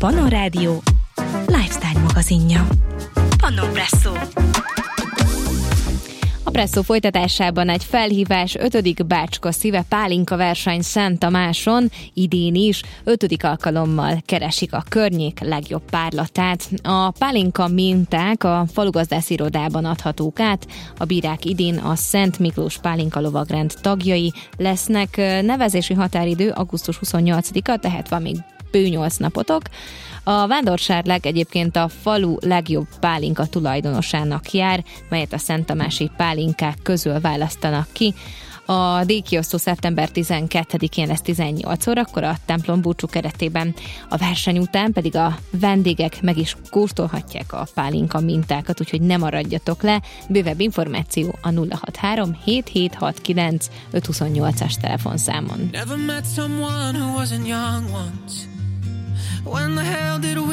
Pannon Rádió lifestyle magazinja. Pannon Presszó. A Presszó folytatásában egy felhívás 5. Bácska szíve pálinka verseny Szent Tamáson, idén is 5. alkalommal keresik a környék legjobb párlatát. A pálinka minták a falugazdász irodában adhatók át, a bírák idén a Szent Miklós Pálinka lovagrend tagjai lesznek, nevezési határidő augusztus 28-a, tehát van még bő 8 napotok. A vándorságleg egyébként a falu legjobb pálinka tulajdonosának jár, melyet a Szent Tamási pálinkák közül választanak ki. A díjkiosztó szeptember 12-én lesz 18 órakor a templom búcsú keretében. A verseny után pedig a vendégek meg is kóstolhatják a pálinka mintákat, úgyhogy ne maradjatok le. Bővebb információ a 063 7769 528-as telefonszámon. Never met someone who wasn't young once. When the hell did